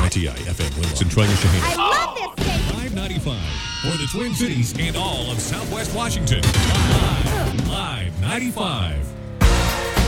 WKTI FM Willow, Centralia, Shaheen. I love this station. 595 for the Twin Cities and all of Southwest Washington. Live 95.